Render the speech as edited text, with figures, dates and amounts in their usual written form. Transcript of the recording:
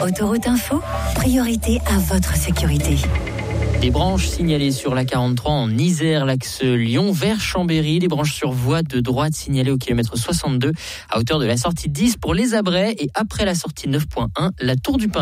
Autoroute Info, priorité à votre sécurité. Des branches signalées sur la 43 en Isère, l'axe Lyon vers Chambéry. Des branches sur voie de droite signalées au kilomètre 62 à hauteur de la sortie 10 pour les Abrais et après la sortie 9.1, la Tour du Pin.